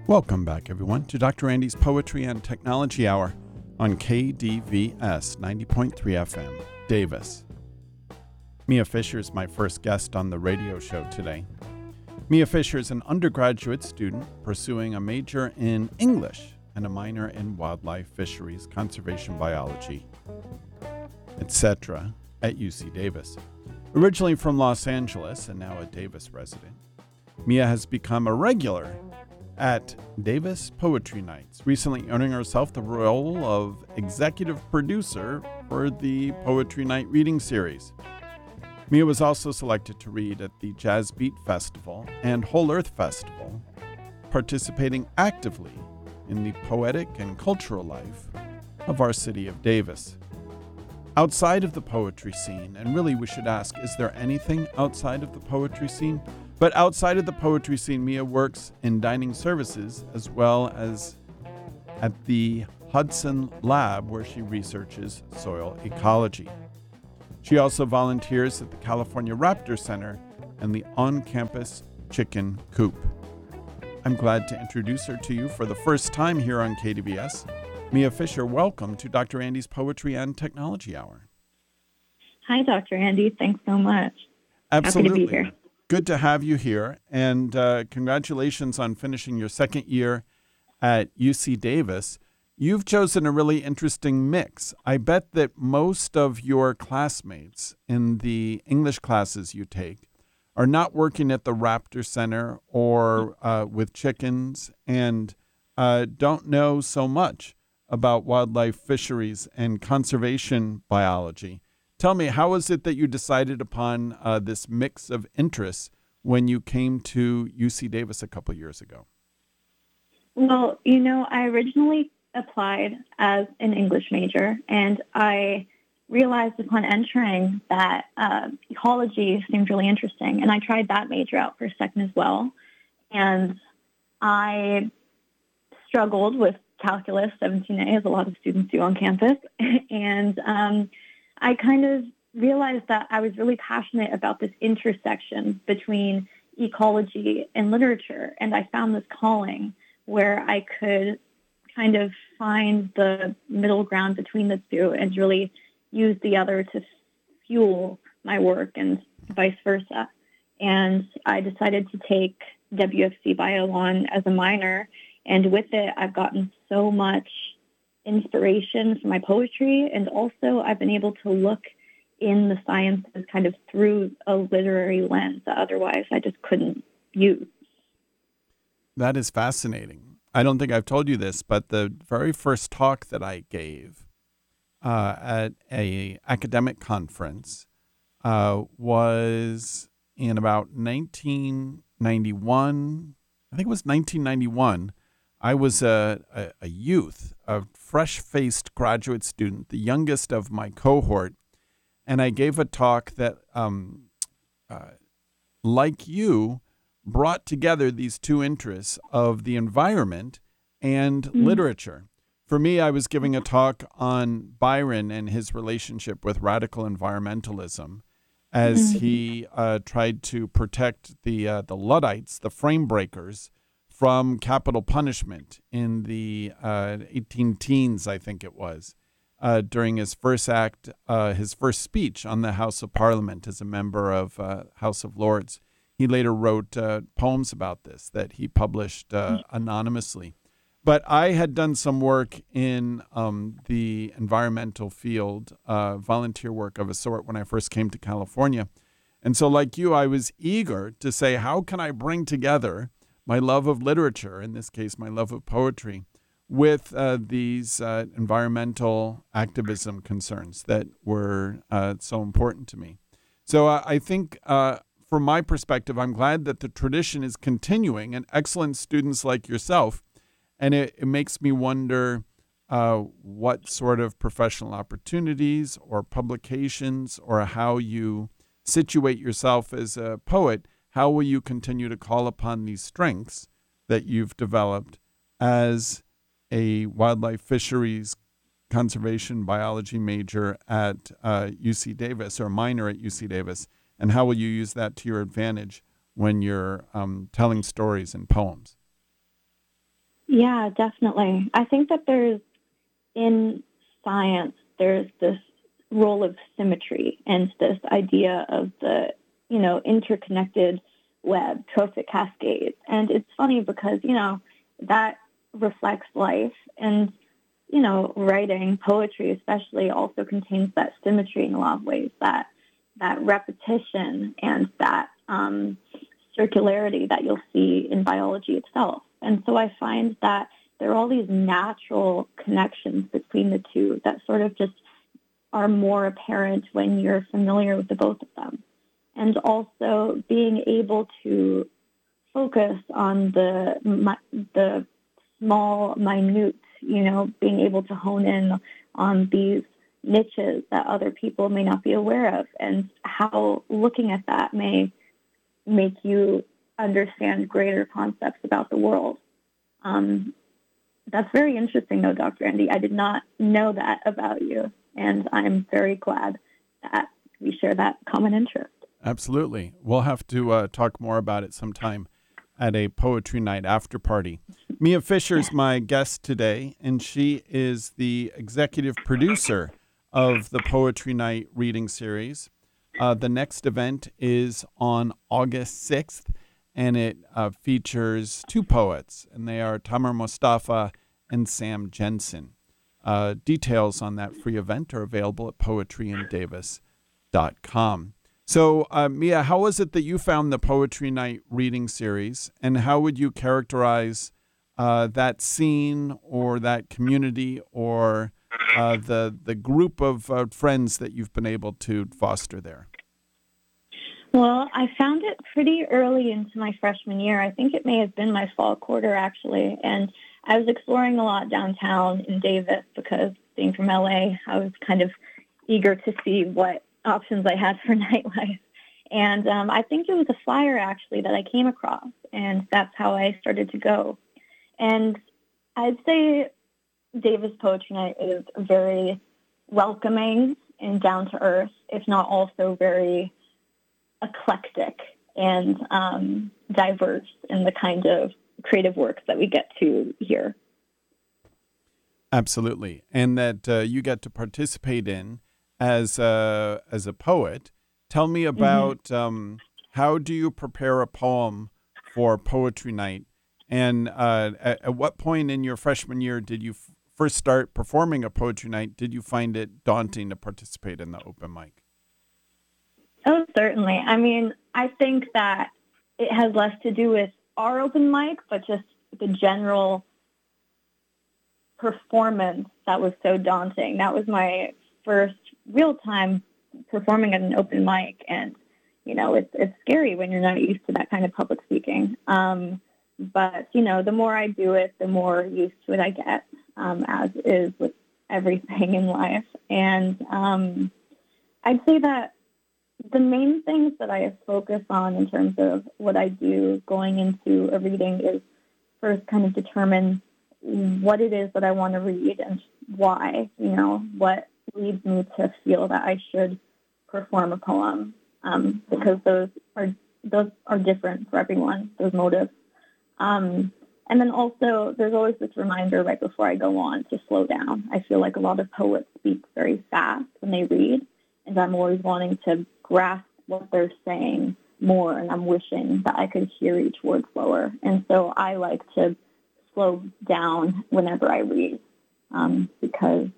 Welcome back, everyone, to Dr. Andy's Poetry and Technology Hour on KDVS 90.3 FM, Davis. Mia Fisher is my first guest on the radio show today. Mia Fisher is an undergraduate student pursuing a major in English and a minor in wildlife, fisheries, conservation biology, etc. at UC Davis. Originally from Los Angeles and now a Davis resident, Mia has become a regular at Davis Poetry Nights, recently earning herself the role of executive producer for the Poetry Night reading series. Mia was also selected to read at the Jazz Beat Festival and Whole Earth Festival, participating actively in the poetic and cultural life of our city of Davis. Outside of the poetry scene, and really we should ask, is there anything outside of the poetry scene? But outside of the poetry scene, Mia works in dining services as well as at the Hudson Lab, where she researches soil ecology. She also volunteers at the California Raptor Center and the on-campus chicken coop. I'm glad to introduce her to you for the first time here on KDVS. Mia Fisher, welcome to Dr. Andy's Poetry and Technology Hour. Hi, Dr. Andy. Thanks so much. Absolutely. Happy to be here. Good to have you here, and congratulations on finishing your second year at UC Davis. You've chosen a really interesting mix. I bet that most of your classmates in the English classes you take are not working at the Raptor Center or with chickens and don't know so much about wildlife, fisheries, and conservation biology. Tell me, how is it that you decided upon this mix of interests when you came to UC Davis a couple years ago? Well, I originally applied as an English major, and I realized upon entering that ecology seemed really interesting, and I tried that major out for a second as well. And I struggled with calculus 17A, as a lot of students do on campus, and I kind of realized that I was really passionate about this intersection between ecology and literature, and I found this calling where I could kind of find the middle ground between the two and really use the other to fuel my work and vice versa. And I decided to take WFC Bio on as a minor, and with it, I've gotten so much inspiration for my poetry, and also I've been able to look in the sciences kind of through a literary lens that otherwise I just couldn't use. That is fascinating. I don't think I've told you this, but the very first talk that I gave at a academic conference was in about 1991. I think it was 1991. I was a youth, a fresh-faced graduate student, the youngest of my cohort, and I gave a talk that, like you, brought together these two interests of the environment and literature. For me, I was giving a talk on Byron and his relationship with radical environmentalism as he tried to protect the Luddites, the frame breakers, from capital punishment in the 18 teens, I think it was, during his first speech on the House of Parliament as a member of House of Lords. He later wrote poems about this that he published anonymously. But I had done some work in the environmental field, volunteer work of a sort, when I first came to California. And so like you, I was eager to say, how can I bring together my love of literature, in this case, my love of poetry, with these environmental activism concerns that were so important to me. So I think from my perspective, I'm glad that the tradition is continuing and excellent students like yourself. And it makes me wonder what sort of professional opportunities or publications or how you situate yourself as a poet. How will you continue to call upon these strengths that you've developed as a wildlife fisheries conservation biology major at UC Davis, or minor at UC Davis, and how will you use that to your advantage when you're telling stories and poems? Yeah, definitely. I think that in science, there's this role of symmetry and this idea of the, interconnected web, trophic cascades. And it's funny because, that reflects life. And, writing, poetry especially, also contains that symmetry in a lot of ways, that repetition and that circularity that you'll see in biology itself. And so I find that there are all these natural connections between the two that sort of just are more apparent when you're familiar with the both of them. And also being able to focus on the small, minute, being able to hone in on these niches that other people may not be aware of, and how looking at that may make you understand greater concepts about the world. That's very interesting, though, Dr. Andy. I did not know that about you, and I'm very glad that we share that common interest. Absolutely. We'll have to talk more about it sometime at a poetry night after party. Mia Fisher is my guest today, and she is the executive producer of the Poetry Night reading series. The next event is on August 6th, and it features two poets, and they are Tamer Mostafa and Sam Jensen. Details on that free event are available at poetryindavis.com. So, Mia, how was it that you found the Poetry Night reading series, and how would you characterize that scene or that community or the group of friends that you've been able to foster there? Well, I found it pretty early into my freshman year. I think it may have been my fall quarter, actually. And I was exploring a lot downtown in Davis because, being from LA, I was kind of eager to see what options I had for nightlife. And I think it was a flyer, actually, that I came across. And that's how I started to go. And I'd say Davis Poetry Night is very welcoming and down to earth, if not also very eclectic and diverse in the kind of creative works that we get to hear. Absolutely. And that you get to participate in as a poet. Tell me about how do you prepare a poem for Poetry Night? And at what point in your freshman year did you first start performing a Poetry Night? Did you find it daunting to participate in the open mic? Oh, certainly. I mean, I think that it has less to do with our open mic, but just the general performance that was so daunting. That was my first real time performing at an open mic, and it's scary when you're not used to that kind of public speaking. But the more I do it, the more used to it I get, as is with everything in life. And I'd say that the main things that I focus on in terms of what I do going into a reading is first kind of determine what it is that I want to read and why, what leads me to feel that I should perform a poem, because those are different for everyone, those motives. And then also there's always this reminder right before I go on to slow down. I feel like a lot of poets speak very fast when they read, and I'm always wanting to grasp what they're saying more, and I'm wishing that I could hear each word slower. And so I like to slow down whenever I read, because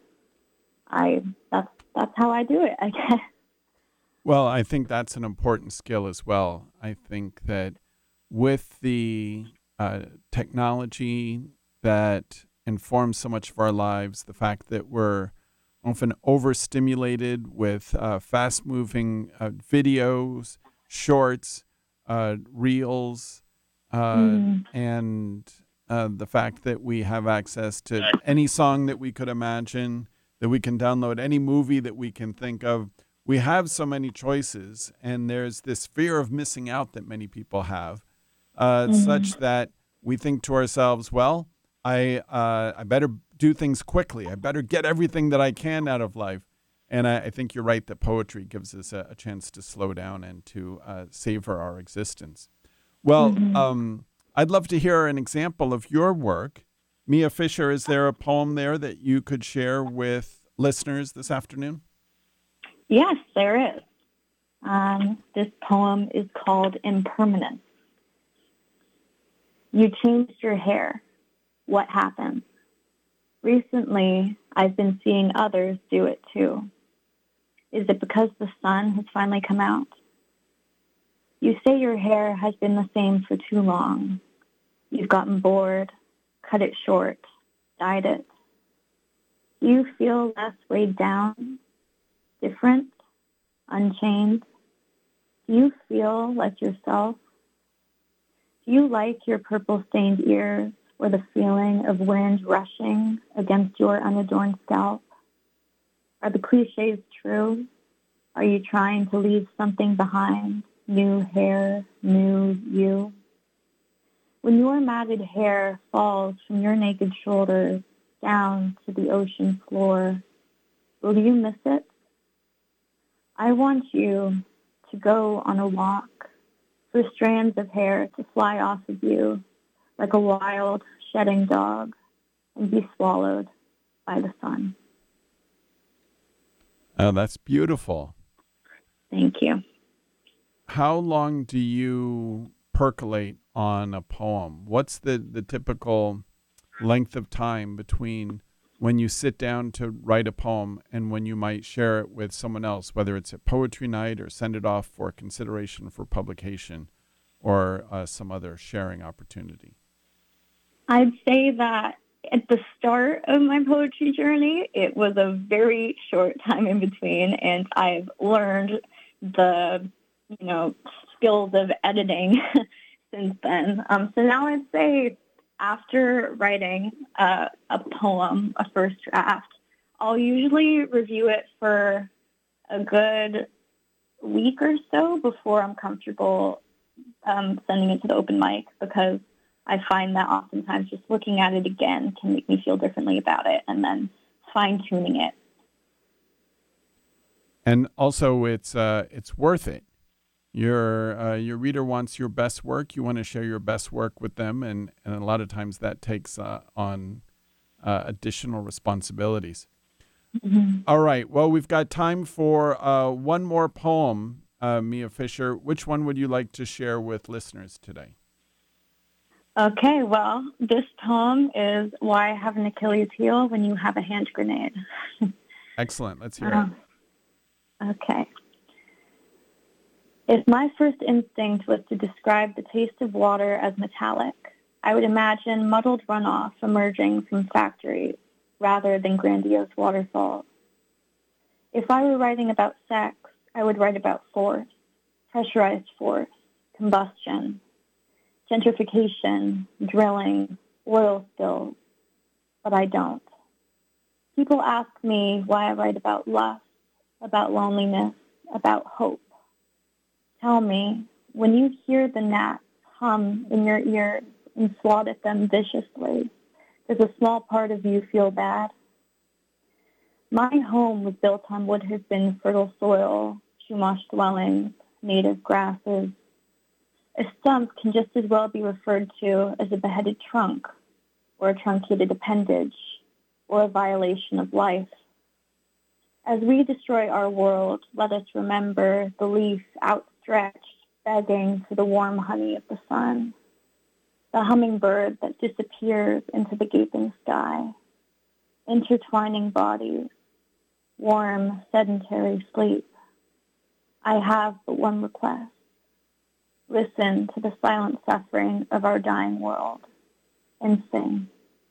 that's how I do it, I guess. Well, I think that's an important skill as well. I think that with the technology that informs so much of our lives, the fact that we're often overstimulated with fast-moving videos, shorts, reels, and the fact that we have access to any song that we could imagine, that we can download any movie that we can think of. We have so many choices, and there's this fear of missing out that many people have, such that we think to ourselves, well, I better do things quickly. I better get everything that I can out of life. And I think you're right that poetry gives us a chance to slow down and to savor our existence. Well, I'd love to hear an example of your work Mia Fisher, is there a poem there that you could share with listeners this afternoon? Yes, there is. This poem is called Impermanence. You changed your hair. What happened? Recently, I've been seeing others do it too. Is it because the sun has finally come out? You say your hair has been the same for too long. You've gotten bored, cut it short, dyed it. Do you feel less weighed down, different, unchained? Do you feel like yourself? Do you like your purple-stained ears or the feeling of wind rushing against your unadorned scalp? Are the cliches true? Are you trying to leave something behind? New hair, new you? When your matted hair falls from your naked shoulders down to the ocean floor, will you miss it? I want you to go on a walk, for strands of hair to fly off of you like a wild, shedding dog and be swallowed by the sun. Oh, that's beautiful. Thank you. How long do you percolate on a poem? What's the typical length of time between when you sit down to write a poem and when you might share it with someone else, whether it's at poetry night or send it off for consideration for publication or some other sharing opportunity? I'd say that at the start of my poetry journey, it was a very short time in between, and I've learned the, skills of editing since then. So now I'd say after writing a poem, a first draft, I'll usually review it for a good week or so before I'm comfortable sending it to the open mic, because I find that oftentimes just looking at it again can make me feel differently about it, and then fine-tuning it. And also, it's worth it. Your reader wants your best work. You want to share your best work with them, and a lot of times that takes on additional responsibilities. Mm-hmm. All right. Well, we've got time for one more poem, Mia Fisher. Which one would you like to share with listeners today? Okay, well, this poem is Why Have an Achilles Heel When You Have a Hand Grenade? Excellent. Let's hear it. Okay. If my first instinct was to describe the taste of water as metallic, I would imagine muddled runoff emerging from factories rather than grandiose waterfalls. If I were writing about sex, I would write about force, pressurized force, combustion, gentrification, drilling, oil spills, but I don't. People ask me why I write about lust, about loneliness, about hope. Tell me, when you hear the gnats hum in your ears and swat at them viciously, does a small part of you feel bad? My home was built on what has been fertile soil, Chumash dwellings, native grasses. A stump can just as well be referred to as a beheaded trunk, or a truncated appendage, or a violation of life. As we destroy our world, let us remember the leaf outstretched, begging for the warm honey of the sun, the hummingbird that disappears into the gaping sky, intertwining bodies, warm, sedentary sleep. I have but one request. Listen to the silent suffering of our dying world and sing.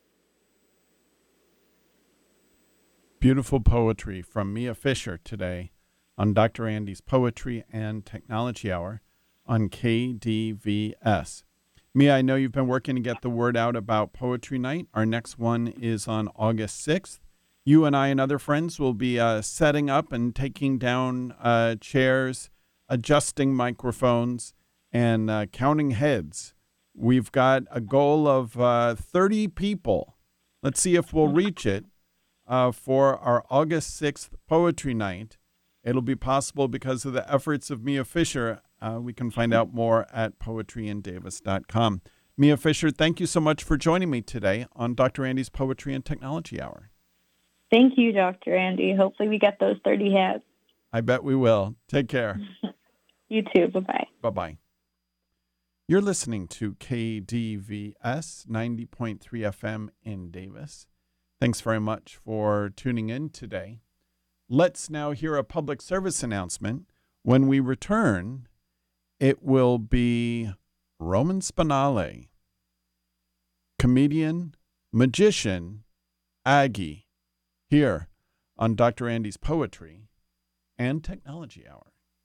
Beautiful poetry from Mia Fisher today on Dr. Andy's Poetry and Technology Hour on KDVS. Mia, I know you've been working to get the word out about Poetry Night. Our next one is on August 6th. You and I and other friends will be setting up and taking down chairs, adjusting microphones, and counting heads. We've got a goal of 30 people. Let's see if we'll reach it. For our August 6th Poetry Night. It'll be possible because of the efforts of Mia Fisher. We can find out more at poetryindavis.com. Mia Fisher, thank you so much for joining me today on Dr. Andy's Poetry and Technology Hour. Thank you, Dr. Andy. Hopefully we get those 30 hats. I bet we will. Take care. You too. Bye-bye. Bye-bye. You're listening to KDVS 90.3 FM in Davis. Thanks very much for tuning in today. Let's now hear a public service announcement. When we return, it will be Roman Spinale, comedian, magician, Aggie, here on Dr. Andy's Poetry and Technology Hour.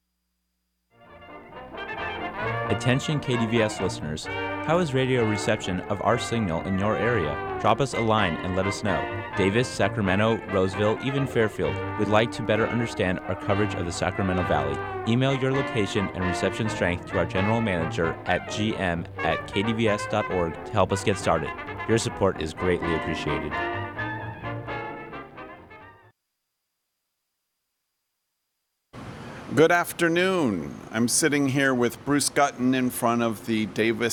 Attention KDVS listeners, how is radio reception of our signal in your area? Drop us a line and let us know. Davis, Sacramento, Roseville, even Fairfield. We'd like to better understand our coverage of the Sacramento Valley. Email your location and reception strength to our general manager at gm@kdvs.org to help us get started. Your support is greatly appreciated. Good afternoon. I'm sitting here with Bruce Gutton in front of the Davis